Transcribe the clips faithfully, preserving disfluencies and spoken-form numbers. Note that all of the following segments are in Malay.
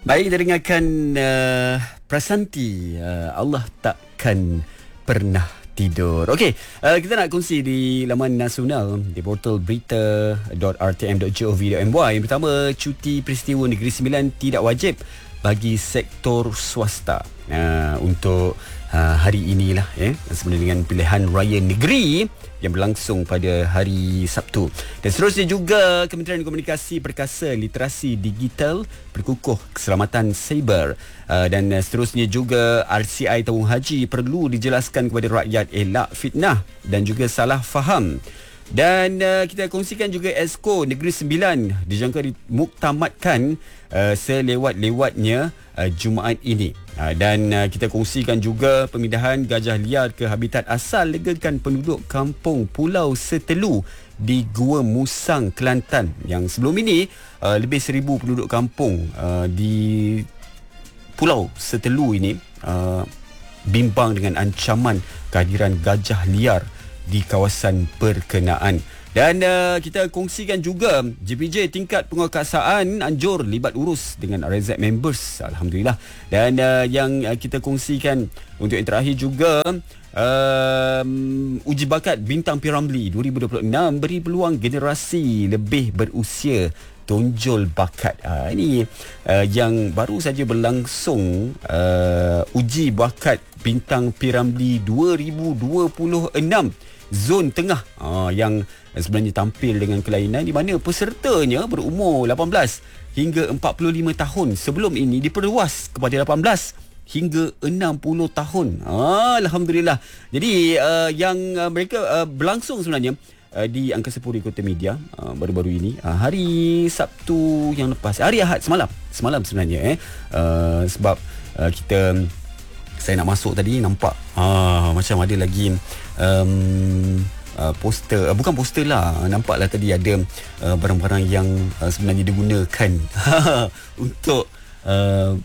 Baik, kita dengarkan uh, Prasanti, uh, Allah takkan pernah tidur. Okey, uh, kita nak kongsi di laman nasional di portal berita dot r t m dot gov dot m y. Yang pertama, cuti peristiwa Negeri Sembilan tidak wajib bagi sektor swasta. Uh, untuk uh, hari inilah ya, sebenarnya dengan pilihan raya negeri yang berlangsung pada hari Sabtu. Dan seterusnya juga Kementerian Komunikasi Perkasa Literasi Digital berkukuh keselamatan cyber. Uh, dan uh, seterusnya juga R C I tabung haji perlu dijelaskan kepada rakyat elak fitnah dan juga salah faham. Dan uh, kita kongsikan juga Esko Negeri Sembilan dijangka dimuktamadkan uh, selewat-lewatnya uh, Jumaat ini. Uh, dan uh, kita kongsikan juga pemindahan gajah liar ke habitat asal legakan penduduk kampung Pulau Setelu di Gua Musang, Kelantan. Yang sebelum ini uh, lebih seribu penduduk kampung uh, di Pulau Setelu ini uh, bimbang dengan ancaman kehadiran gajah liar di kawasan berkenaan. Dan uh, kita kongsikan juga J P J tingkat penguasaan anjur libat urus dengan R Z members. Alhamdulillah. Dan uh, yang uh, kita kongsikan untuk yang terakhir juga um, uji bakat Bintang P Ramlee dua ribu dua puluh enam beri peluang generasi lebih berusia tonjol bakat. Ha, ini uh, yang baru saja berlangsung uh, uji bakat Bintang P Ramlee dua ribu dua puluh enam zon tengah, uh, yang sebenarnya tampil dengan kelainan di mana pesertanya berumur lapan belas hingga empat puluh lima tahun. Sebelum ini diperluas kepada lapan belas hingga enam puluh tahun. Ah, Alhamdulillah. Jadi uh, yang uh, mereka uh, berlangsung sebenarnya uh, di Angkasa Puri Kota Media uh, baru-baru ini, uh, hari Sabtu yang lepas, hari Ahad semalam. Semalam sebenarnya eh uh, sebab uh, kita saya nak masuk tadi nampak ah, macam ada lagi um, uh, poster, uh, bukan poster lah, nampaklah tadi ada uh, barang-barang yang uh, sebenarnya digunakan untuk uh,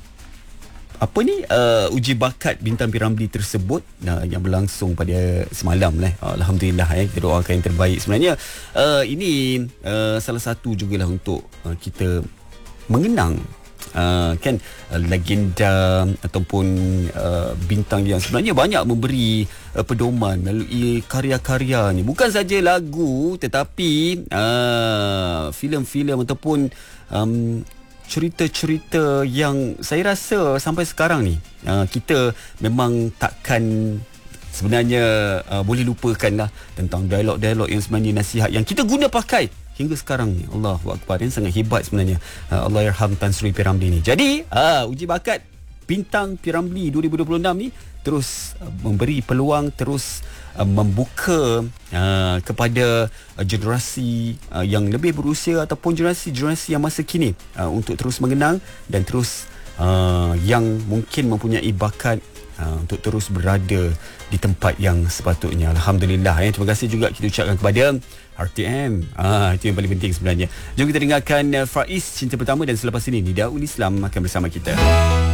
apa ni uh, uji bakat Bintang P Ramlee tersebut uh, yang berlangsung pada semalam lah. Uh, Alhamdulillah ya, kita doakan yang terbaik. Sebenarnya uh, ini uh, salah satu jugalah untuk uh, kita mengenang Uh, kan uh, legenda ataupun uh, bintang yang sebenarnya banyak memberi uh, pedoman melalui karya-karyanya, bukan saja lagu tetapi uh, filem-filem ataupun um, cerita-cerita yang saya rasa sampai sekarang ni uh, kita memang takkan sebenarnya uh, boleh lupakan lah tentang dialog-dialog yang sebenarnya nasihat yang kita guna pakai hingga sekarang ni. Allahu Akbar, yang sangat hebat sebenarnya. Uh, Allah yarham Tan Sri P Ramlee ni. Jadi, uh, uji bakat Bintang P Ramlee dua ribu dua puluh enam ni terus uh, memberi peluang, terus uh, membuka uh, kepada uh, generasi uh, yang lebih berusia ataupun generasi-generasi yang masa kini uh, untuk terus mengenang dan terus uh, yang mungkin mempunyai bakat Uh, untuk terus berada di tempat yang sepatutnya. Alhamdulillah ya. Terima kasih juga kita ucapkan kepada R T M. Ah, itu yang paling penting sebenarnya. Jom kita dengarkan uh, Faiz Cinta Pertama, dan selepas ini Nidaul Islam akan bersama kita.